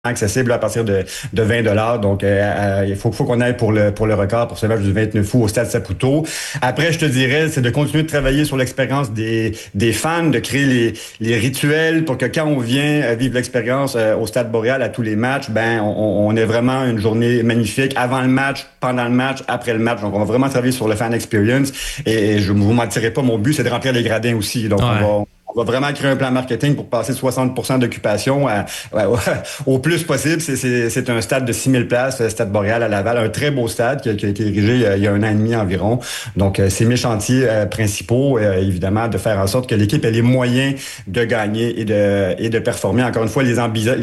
accessible à partir de 20 $. Donc, il faut qu'on aille pour le record pour ce match du 29 août au Stade Saputo. Après, je te dirais, c'est de continuer de travailler sur l'expérience des fans, de créer les rituels pour que quand on vient vivre l'expérience au Stade Boréal à tous les matchs, on ait vraiment une journée magnifique avant le match, pendant le match, après le match. Donc, on va vraiment travailler sur le fan experience. Et je ne vous mentirai pas, mon but, c'est de remplir les gradins aussi. Donc, on va vraiment créer un plan marketing pour passer 60% d'occupation au plus possible. C'est un stade de 6000 places, le Stade Boréal à Laval, un très beau stade qui a été érigé il y a 1 an et demi environ. Donc, c'est mes chantiers principaux, évidemment, de faire en sorte que l'équipe ait les moyens de gagner et de performer. Encore une fois, les ambitions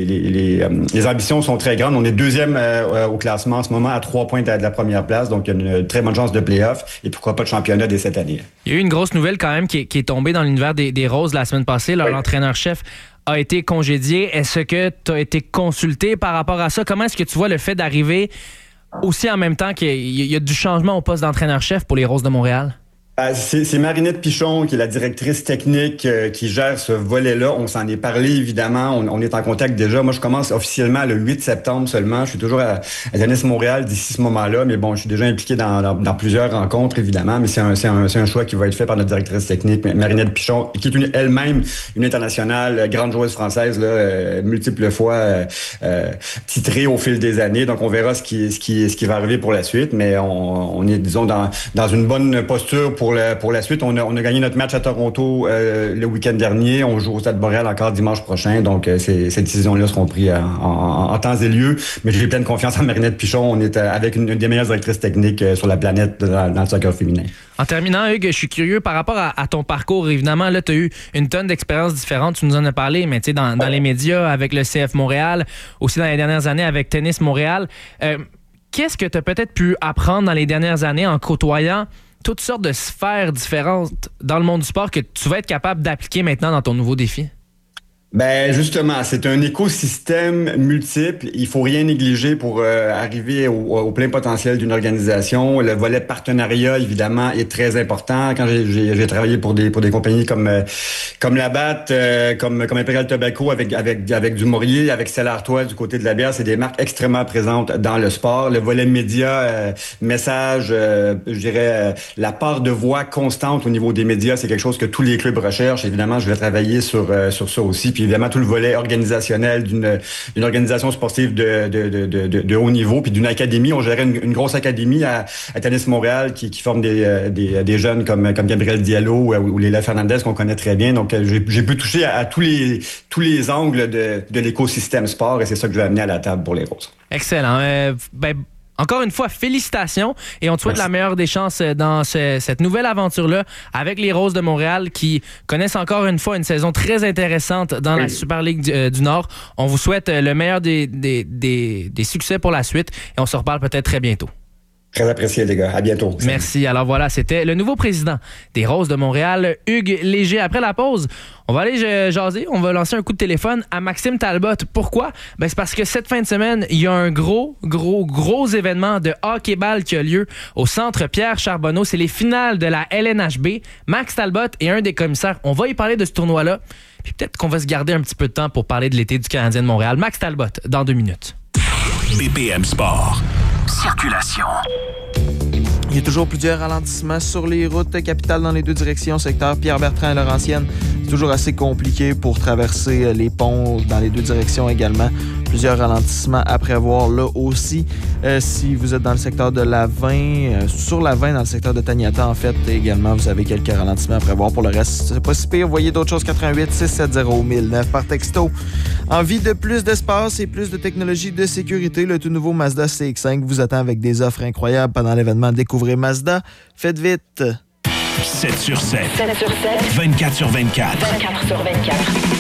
sont très grandes. On est 2e au classement en ce moment, à 3 points de la première place. Donc, il y a une très bonne chance de play-off et pourquoi pas de championnat dès cette année. Il y a eu une grosse nouvelle quand même qui est tombée dans l'univers des Roses la semaine passée. Là, l'entraîneur-chef a été congédié. Est-ce que tu as été consulté par rapport à ça? Comment est-ce que tu vois le fait d'arriver aussi en même temps qu'il y a du changement au poste d'entraîneur-chef pour les Roses de Montréal? C'est Marinette Pichon qui est la directrice technique qui gère ce volet-là. On s'en est parlé, évidemment. On est en contact déjà. Moi, je commence officiellement le 8 septembre seulement. Je suis toujours à Tennis Montréal d'ici ce moment-là. Mais bon, je suis déjà impliqué dans plusieurs rencontres, évidemment. Mais c'est un choix qui va être fait par notre directrice technique, Marinette Pichon, qui est elle-même une internationale, grande joueuse française, là, multiples fois titrée au fil des années. Donc, on verra ce qui va arriver pour la suite. Mais on est, disons, dans une bonne posture pour la suite. On a gagné notre match à Toronto le week-end dernier. On joue au Stade Boréal encore dimanche prochain. Donc, ces décisions-là seront prises en temps et lieu. Mais j'ai pleine confiance en Marinette Pichon. On est avec une des meilleures directrices techniques sur la planète dans le soccer féminin. En terminant, Hugues, je suis curieux par rapport à ton parcours. Évidemment, là, tu as eu une tonne d'expériences différentes. Tu nous en as parlé, mais tu sais, dans les médias, avec le CF Montréal, aussi dans les dernières années avec Tennis Montréal. Qu'est-ce que tu as peut-être pu apprendre dans les dernières années en côtoyant toutes sortes de sphères différentes dans le monde du sport que tu vas être capable d'appliquer maintenant dans ton nouveau défi? Justement, c'est un écosystème multiple. Il faut rien négliger pour arriver au plein potentiel d'une organisation. Le volet partenariat, évidemment, est très important. Quand j'ai travaillé pour des compagnies comme la BAT, comme Imperial Tobacco avec du Maurier, avec Stella Artois du côté de la bière, c'est des marques extrêmement présentes dans le sport. Le volet média, message, je dirais, la part de voix constante au niveau des médias, c'est quelque chose que tous les clubs recherchent. Évidemment, je vais travailler sur ça aussi. Puis évidemment, tout le volet organisationnel d'une organisation sportive de haut niveau, puis d'une académie. On gérait une grosse académie à Tennis Montréal qui forme des jeunes comme Gabriel Diallo ou Léla Fernandez qu'on connaît très bien. Donc, j'ai pu toucher à tous les angles de l'écosystème sport et c'est ça que je vais amener à la table pour les Roses. Excellent. Encore une fois, félicitations et on te souhaite la meilleure des chances dans cette nouvelle aventure-là avec les Roses de Montréal qui connaissent encore une fois une saison très intéressante dans la Super Ligue du Nord. On vous souhaite le meilleur des succès pour la suite et on se reparle peut-être très bientôt. Très apprécié, les gars. À bientôt. Merci. Alors voilà, c'était le nouveau président des Roses de Montréal, Hugues Léger. Après la pause, on va aller jaser. On va lancer un coup de téléphone à Maxime Talbot. Pourquoi? C'est parce que cette fin de semaine, il y a un gros événement de hockey-ball qui a lieu au Centre Pierre Charbonneau. C'est les finales de la LNHB. Max Talbot est un des commissaires. On va y parler de ce tournoi-là. Puis peut-être qu'on va se garder un petit peu de temps pour parler de l'été du Canadien de Montréal. Max Talbot, dans 2 minutes. BPM Sport. Circulation. Il y a toujours plusieurs ralentissements sur les routes capitales dans les 2 directions, secteur Pierre-Bertrand et Laurentienne. C'est toujours assez compliqué pour traverser les ponts dans les 2 directions également. Plusieurs ralentissements à prévoir là aussi. Si vous êtes dans le secteur de la 20, sur la 20 dans le secteur de Taniata, en fait, également, vous avez quelques ralentissements à prévoir. Pour le reste, c'est pas si pire. Vous voyez d'autres choses, 88 670 1009 par texto. Envie de plus d'espace et plus de technologie de sécurité, le tout nouveau Mazda CX-5 vous attend avec des offres incroyables pendant l'événement Découvrez Mazda. Faites vite! 7 sur 7. 7 sur 7. 24 sur 24. 24 sur 24.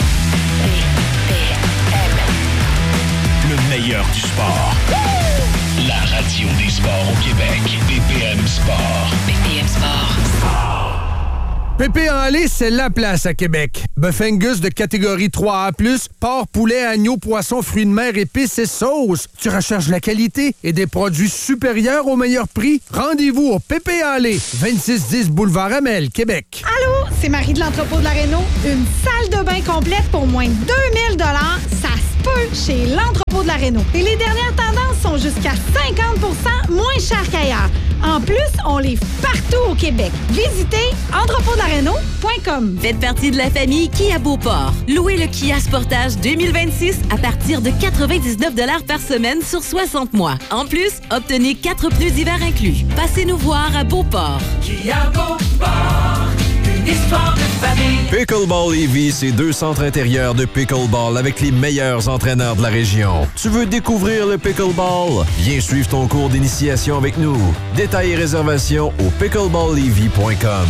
Le meilleur du sport. La radio des sports au Québec. BPM Sport. BPM Sport. Pépé en lait, c'est la place à Québec. Bœuf Angus de catégorie 3A+, porc, poulet, agneau, poisson, fruits de mer, épices et sauces. Tu recherches la qualité et des produits supérieurs au meilleur prix? Rendez-vous au Pépé en lait, 2610 Boulevard Amel, Québec. Allô, c'est Marie de l'entrepôt de la Réno. Une salle de bain complète pour moins de 2000 $. Ça se feu chez l'entrepôt de la Réno. Et les dernières tendances sont jusqu'à 50% moins chères qu'ailleurs. En plus, on livre partout au Québec. Visitez entrepôtdelaréno.com. Faites partie de la famille Kia Beauport. Louez le Kia Sportage 2026 à partir de 99$ par semaine sur 60 mois. En plus, obtenez 4 pneus d'hiver inclus. Passez-nous voir à Beauport. Kia Beauport, une histoire de famille. Pickleball Lévis, c'est 2 centres intérieurs de pickleball avec les meilleurs entraîneurs de la région. Tu veux découvrir le pickleball? Viens suivre ton cours d'initiation avec nous. Détails et réservations au pickleballlévis.com.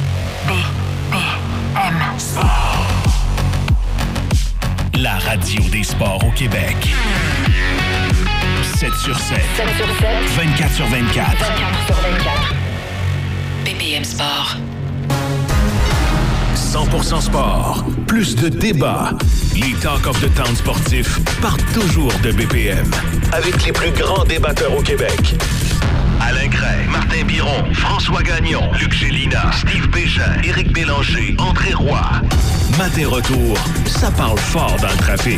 BPM Sport. La radio des sports au Québec. 7 sur 7. 7 sur 7. 24 sur 24. 24 sur 24. BPM Sport. 100% sport. Plus de débats. Les Talk of the Town sportifs partent toujours de BPM. Avec les plus grands débatteurs au Québec. Alain Gray, Martin Biron, François Gagnon, Luc Gélina, Steve Bégin, Éric Bélanger, André Roy. Matin retour, ça parle fort dans le trafic.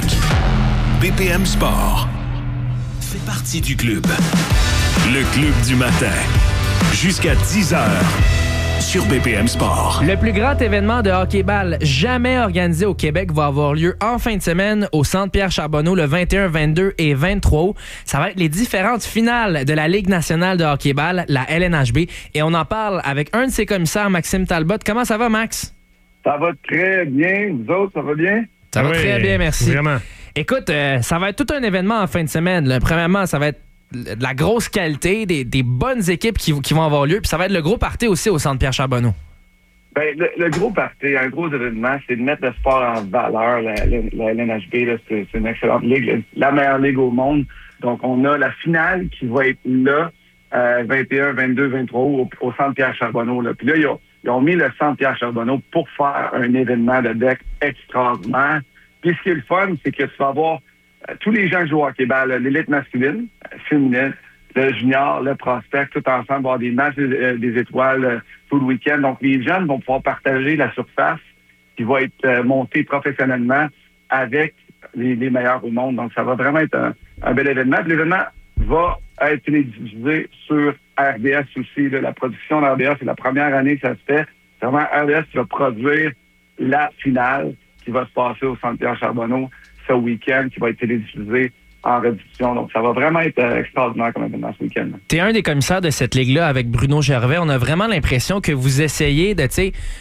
BPM Sport. Fait partie du club. Le club du matin. Jusqu'à 10h. Sur BPM Sport. Le plus grand événement de hockey-ball jamais organisé au Québec va avoir lieu en fin de semaine au Centre Pierre Charbonneau le 21, 22 et 23 août. Ça va être les différentes finales de la Ligue nationale de hockey-ball, la LNHB. Et on en parle avec un de ses commissaires, Maxime Talbot. Comment ça va, Max? Ça va très bien. Vous autres, ça va bien? Ça va très bien, merci. Vraiment. Écoute, ça va être tout un événement en fin de semaine. Là. Premièrement, ça va être de la grosse qualité, des bonnes équipes qui vont avoir lieu. Puis ça va être le gros party aussi au Centre Pierre Charbonneau. Ben, le gros party, un gros événement, c'est de mettre le sport en valeur. La LNHB, là, c'est une excellente ligue, la meilleure ligue au monde. Donc, on a la finale qui va être là, 21, 22, 23 août, au Centre Pierre Charbonneau. Là. Puis là, ils ont mis le Centre Pierre Charbonneau pour faire un événement de deck extraordinaire. Puis ce qui est le fun, c'est que tu vas avoir tous les gens qui jouent au hockey-ball, l'élite masculine, féminine, le junior, le prospect, tout ensemble, avoir des matchs des étoiles tout le week-end. Donc, les jeunes vont pouvoir partager la surface qui va être montée professionnellement avec les meilleurs au monde. Donc, ça va vraiment être un bel événement. Puis, l'événement va être télédiffusé sur RDS aussi. Là. La production de RDS, c'est la première année que ça se fait. C'est vraiment RDS qui va produire la finale qui va se passer au Centre Pierre Charbonneau ce week-end, qui va être télédiffusé en rediffusion. Donc, ça va vraiment être extraordinaire comme événement ce week-end. Tu es un des commissaires de cette ligue-là avec Bruno Gervais. On a vraiment l'impression que vous essayez de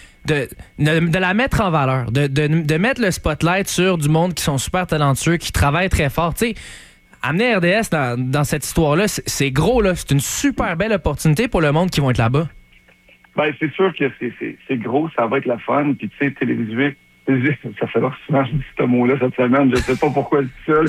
la mettre en valeur, de mettre le spotlight sur du monde qui sont super talentueux, qui travaillent très fort. Tu sais, amener RDS dans cette histoire-là, c'est gros, là. C'est une super belle opportunité pour le monde qui vont être là-bas. Bien, c'est sûr que c'est gros, ça va être la fun. Puis, tu sais, télévisuel, ça fait longtemps que je dis ce mot-là cette semaine. Je ne sais pas pourquoi je dis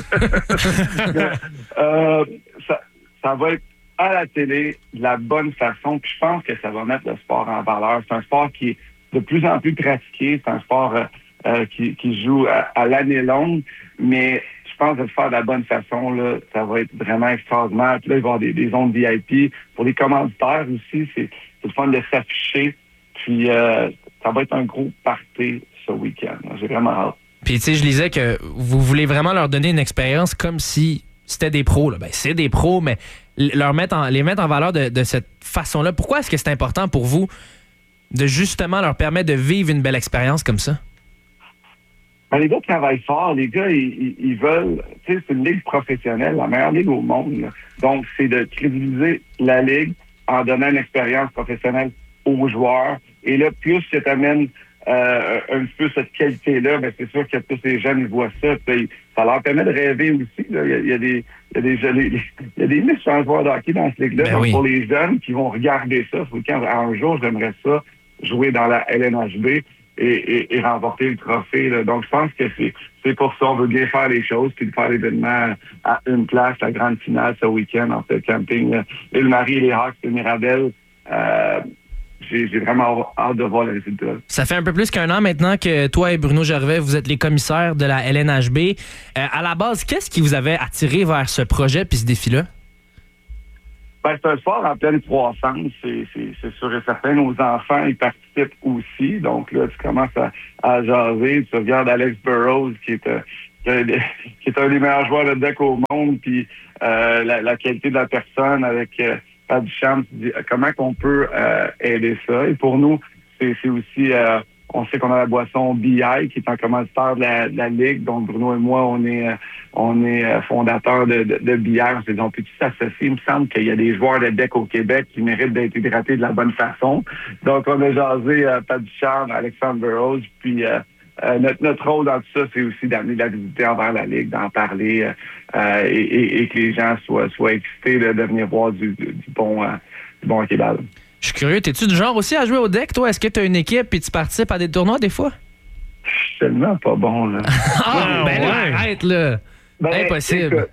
ça. Ça va être à la télé de la bonne façon. Puis je pense que ça va mettre le sport en valeur. C'est un sport qui est de plus en plus pratiqué. C'est un sport qui joue à l'année longue. Mais je pense de le faire de la bonne façon, là, ça va être vraiment extraordinaire. Puis là, il va y avoir des zones VIP. Pour les commanditaires aussi, c'est le fun de s'afficher. Puis ça va être un gros party ce week-end. J'ai vraiment hâte. Puis, tu sais, je lisais que vous voulez vraiment leur donner une expérience comme si c'était des pros. Là. Ben, c'est des pros, mais les mettre en valeur de cette façon-là. Pourquoi est-ce que c'est important pour vous de justement leur permettre de vivre une belle expérience comme ça? Ben, les gars travaillent fort. Les gars, ils veulent... Tu sais, c'est une ligue professionnelle, la meilleure ligue au monde. Là. Donc, c'est de crédibiliser la ligue en donnant une expérience professionnelle aux joueurs. Et là, plus que tu amènes un peu cette qualité-là, ben c'est sûr que tous les jeunes ils voient ça. Puis, ça leur permet de rêver aussi. Là. Il y a des méchants joueurs de hockey dans cette ligue-là. Ben donc, oui. pour les jeunes qui vont regarder ça, un jour, j'aimerais ça jouer dans la LNHB et remporter le trophée. Là. Donc, je pense que c'est pour ça. On veut bien faire les choses, puis de faire l'événement à une place, la grande finale ce week-end, en fait, camping Ville-Marie et les Hawks de Mirabel. J'ai vraiment hâte de voir le résultat. Ça fait un peu plus qu'un an maintenant que toi et Bruno Gervais, vous êtes les commissaires de la LNHB. À la base, qu'est-ce qui vous avait attiré vers ce projet puis ce défi-là? Ben, c'est un sport en pleine croissance, c'est sûr et certain. Nos enfants, ils participent aussi. Donc là, tu commences à jaser. Tu regardes Alex Burrows, qui qui est un des meilleurs joueurs de deck au monde, puis la qualité de la personne avec Pat Duchamp, comment qu'on peut aider ça. Et pour nous, c'est aussi, on sait qu'on a la boisson BI qui est un commanditaire de la Ligue. Donc, Bruno et moi, on est fondateurs de bière. On s'est dit, on peut-tu s'associer? Il me semble qu'il y a des joueurs de deck au Québec qui méritent d'être hydratés de la bonne façon. Donc, on a jasé Pat Duchamp, Alexandre Burroughs, puis notre rôle dans tout ça, c'est aussi d'amener de la visibilité envers la Ligue, d'en parler et que les gens soient excités de venir voir du bon hockey-ball. Je suis curieux, t'es-tu du genre aussi à jouer au deck, toi? Est-ce que tu as une équipe et tu participes à des tournois des fois? Je suis tellement pas bon, là. Arrête, là! Impossible.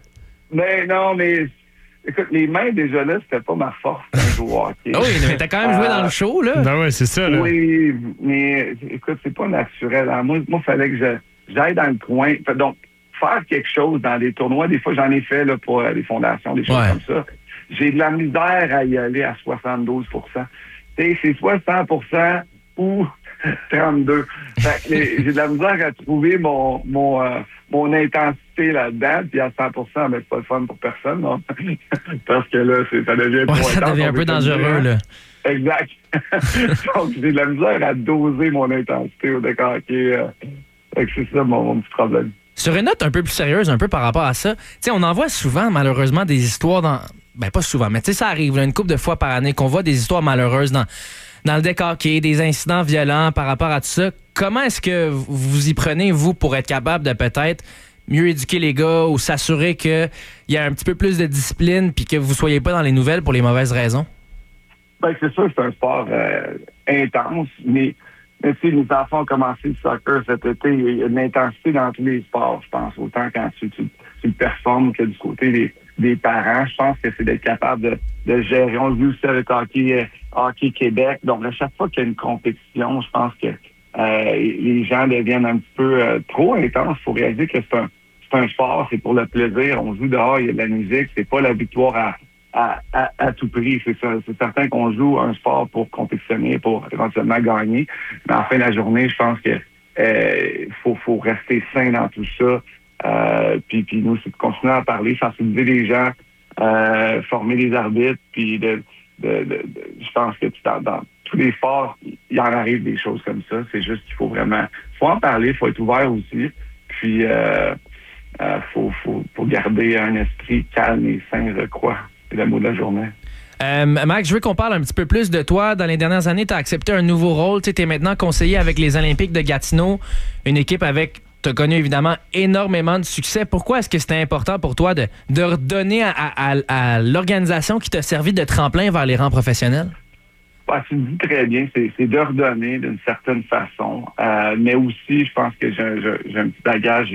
Mais écoute, les mains, déjà là, c'était pas ma force quand je joue au hockey. Oui, mais t'as quand même joué dans le show, là. Ben ouais, c'est ça, là. Oui, mais écoute, c'est pas naturel. Alors, moi, il fallait que j'aille dans le coin. Donc, faire quelque chose dans des tournois, des fois, j'en ai fait là, pour les fondations, des choses comme ça. J'ai de la misère à y aller à 72 %. C'est soit 100% ou 32. J'ai de la misère à trouver mon intensité là-dedans, puis à 100%, mais c'est pas le fun pour personne, non? Parce que là, ça devient trop intense. Ça devient un peu dangereux, là. Exact. Donc, j'ai de la misère à doser mon intensité au décor hockey. C'est ça mon petit problème. Sur une note un peu plus sérieuse, un peu par rapport à ça, on en voit souvent, malheureusement, des histoires dans... Ben, pas souvent, mais ça arrive là, une couple de fois par année qu'on voit des histoires malheureuses dans le deck hockey, des incidents violents par rapport à tout ça. Comment est-ce que vous y prenez, vous, pour être capable de peut-être mieux éduquer les gars ou s'assurer qu'il y a un petit peu plus de discipline puis que vous soyez pas dans les nouvelles pour les mauvaises raisons? Ben, c'est sûr que c'est un sport intense, mais tu sais, les enfants ont commencé le soccer cet été. Il y a une intensité dans tous les sports, je pense, autant quand tu performes que du côté des parents. Je pense que c'est d'être capable de gérer. On le vit aussi avec Hockey Québec. Donc, à chaque fois qu'il y a une compétition, je pense que les gens deviennent un petit peu trop intenses. Il faut réaliser que c'est un sport, c'est pour le plaisir. On joue dehors, il y a de la musique. C'est pas la victoire à tout prix. C'est certain qu'on joue un sport pour compétitionner, pour éventuellement gagner. Mais en fin de la journée, je pense que faut rester sain dans tout ça. Puis nous, c'est de continuer à parler, sensibiliser les gens, former les arbitres, puis je pense que dans tous les sports, il en arrive des choses comme ça. C'est juste qu'il faut en parler, il faut être ouvert aussi. Puis faut garder un esprit calme et sain, je crois. C'est le mot de la journée. Max, je veux qu'on parle un petit peu plus de toi. Dans les dernières années, tu as accepté un nouveau rôle. Tu es maintenant conseiller avec les Olympiques de Gatineau, une équipe avec... Tu as connu évidemment énormément de succès. Pourquoi est-ce que c'était important pour toi de redonner à l'organisation qui t'a servi de tremplin vers les rangs professionnels? Tu le dis très bien, c'est de redonner d'une certaine façon. Mais aussi, je pense que j'ai un petit bagage,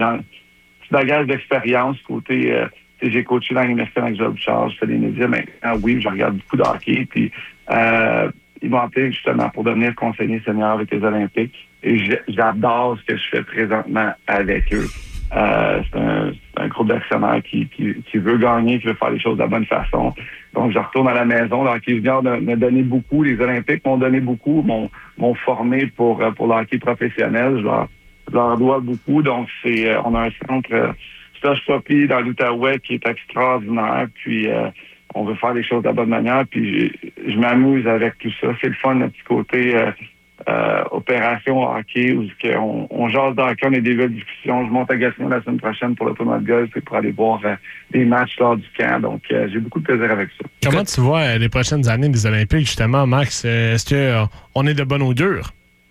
d'expérience côté... j'ai coaché dans l'Université Max-Jean-Bouchard, je fais des médias maintenant. Oui, je regarde beaucoup de hockey. Puis ils m'ont appelé justement pour devenir conseiller senior avec les Olympiques. Et j'adore ce que je fais présentement avec eux. C'est un groupe d'actionnaires qui veut gagner, qui veut faire les choses de la bonne façon. Donc, je retourne à la maison. Le hockey junior m'a donné beaucoup. Les Olympiques m'ont donné beaucoup, m'ont formé pour le hockey professionnel. Je leur dois beaucoup. Donc, on a un centre Slush Poppy dans l'Outaouais qui est extraordinaire. Puis, on veut faire les choses de la bonne manière. Puis, je m'amuse avec tout ça. C'est le fun, le petit côté... opération hockey où on jase dans le camp, on a des belles discussions. Je monte à Gatineau la semaine prochaine pour le tournoi de golf et pour aller voir des matchs lors du camp. Donc, j'ai beaucoup de plaisir avec ça. Comment tu vois les prochaines années des Olympiques, justement, Max? Est-ce qu'on est de bonne augure?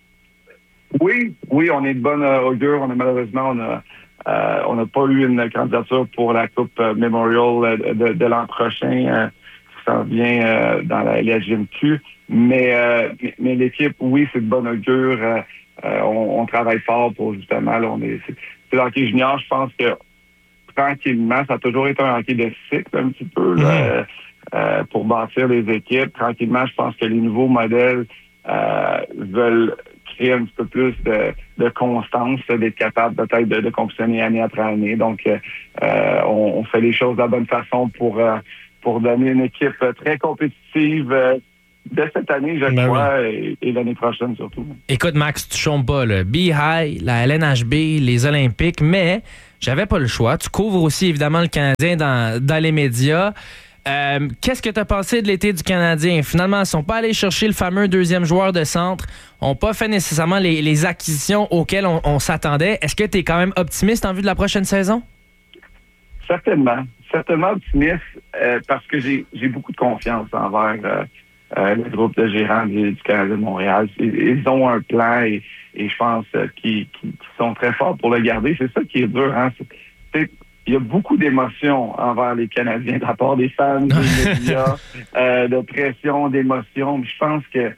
Oui, on est de bonne augure. Malheureusement, on n'a pas eu une candidature pour la Coupe Memorial de l'an prochain. Ça vient dans la LHJMQ. Mais l'équipe, oui, c'est de bonne augure. On travaille fort pour justement, là, c'est le hockey junior. Je pense que tranquillement, ça a toujours été un hockey de cycle un petit peu là, pour bâtir les équipes. Tranquillement, je pense que les nouveaux modèles veulent créer un petit peu plus de constance, d'être capable peut-être de compétitionner année après année. Donc, on fait les choses de la bonne façon pour donner une équipe très compétitive, dès cette année, je crois, et l'année prochaine surtout. Écoute, Max, tu chombes pas, là. B-High, la LNHB, les Olympiques, mais j'avais pas le choix. Tu couvres aussi, évidemment, le Canadien dans les médias. Qu'est-ce que tu as pensé de l'été du Canadien? Finalement, ils ne sont pas allés chercher le fameux deuxième joueur de centre, n'ont pas fait nécessairement les acquisitions auxquelles on s'attendait. Est-ce que tu es quand même optimiste en vue de la prochaine saison? Certainement optimiste parce que j'ai beaucoup de confiance envers le groupe de gérants du Canadien de Montréal. Ils ont un plan et je pense qu'ils sont très forts pour le garder. C'est ça qui est dur, hein? Il y a beaucoup d'émotions envers les Canadiens, de la part des fans, des médias, de pression, d'émotions. Je pense que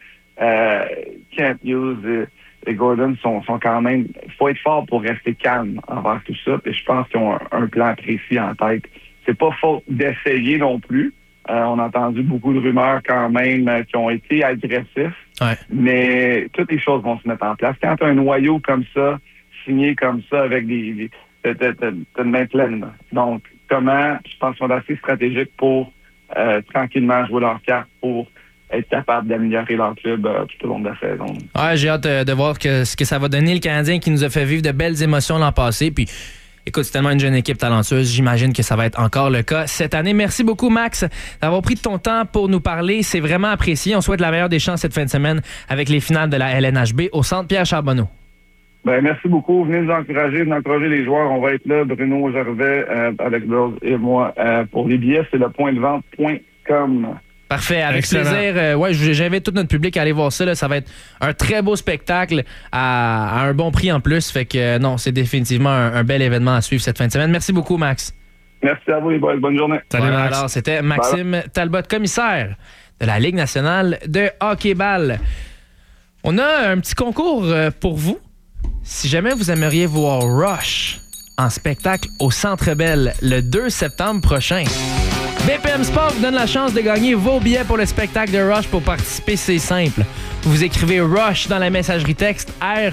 Kent Hughes et Gordon sont quand même... Il faut être fort pour rester calme envers tout ça. Et je pense qu'ils ont un plan précis en tête. C'est pas faute d'essayer non plus. On a entendu beaucoup de rumeurs quand même qui ont été agressifs. Ouais. Mais toutes les choses vont se mettre en place. Quand tu as un noyau comme ça, signé comme ça, avec t'as une main pleine. Donc, je pense qu'ils sont assez stratégiques pour tranquillement jouer leur carte pour être capable d'améliorer leur club tout au long de la saison. Ouais, j'ai hâte de voir ce que ça va donner, le Canadien qui nous a fait vivre de belles émotions l'an passé. Puis, écoute, c'est tellement une jeune équipe talentueuse. J'imagine que ça va être encore le cas cette année. Merci beaucoup, Max, d'avoir pris de ton temps pour nous parler. C'est vraiment apprécié. On souhaite la meilleure des chances cette fin de semaine avec les finales de la LNHB au Centre Pierre Charbonneau. Ben, merci beaucoup. Venez nous encourager les joueurs. On va être là, Bruno Gervais, Alex Burrows et moi. Pour les billets, c'est le pointdevente.com. Parfait, avec Excellent. plaisir. J'invite tout notre public à aller voir ça. Là. Ça va être un très beau spectacle à un bon prix en plus. Fait que non, c'est définitivement un bel événement à suivre cette fin de semaine. Merci beaucoup, Max. Merci à vous, les boys. Bonne journée. Salut, Voilà, Max. alors, c'était Maxime Talbot, commissaire de la Ligue nationale de hockey-ball. On a un petit concours pour vous. Si jamais vous aimeriez voir Rush en spectacle au Centre Bell le 2 septembre prochain, BPM Sport vous donne la chance de gagner vos billets pour le spectacle de Rush. Pour participer, c'est simple. Vous écrivez Rush dans la messagerie texte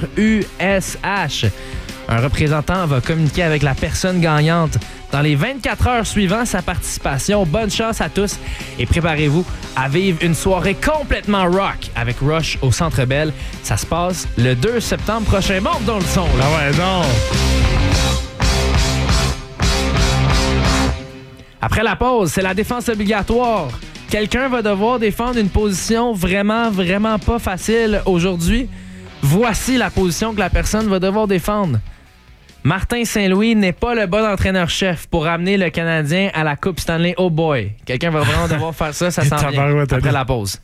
RUSH. Un représentant va communiquer avec la personne gagnante dans les 24 heures suivant sa participation. Bonne chance à tous et préparez-vous à vivre une soirée complètement rock avec Rush au Centre Bell. Ça se passe le 2 septembre prochain. Monte dans le son, là. Ah ouais, non. Après la pause, c'est la défense obligatoire. Quelqu'un va devoir défendre une position vraiment, vraiment pas facile aujourd'hui. Voici la position que la personne va devoir défendre. Martin Saint-Louis n'est pas le bon entraîneur-chef pour amener le Canadien à la Coupe Stanley. Oh boy! Quelqu'un va vraiment devoir faire ça s'en vient après la pause.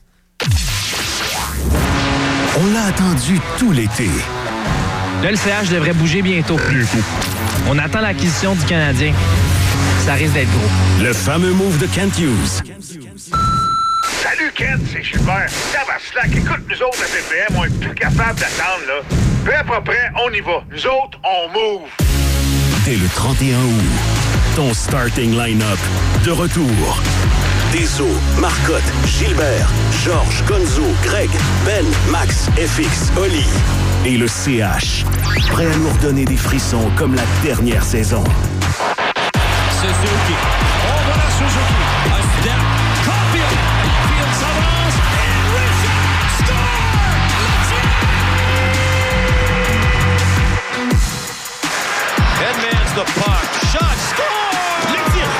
On l'a attendu tout l'été. Là, le CH devrait bouger bientôt. On attend l'acquisition du Canadien. Ça risque d'être gros. Le fameux move de Kent Hughes. Salut Kent, c'est Gilbert. Tabarnak, écoute, nous autres à BPM, on est plus capable d'attendre, là. Peu à peu près, on y va. Nous autres, on move. Dès le 31 août, ton starting line-up de retour. Deso, Marcotte, Gilbert, Georges, Gonzo, Greg, Ben, Max, FX, Oli et le CH. Prêt à nous redonner des frissons comme la dernière saison. Suzuki. On va la Suzuki.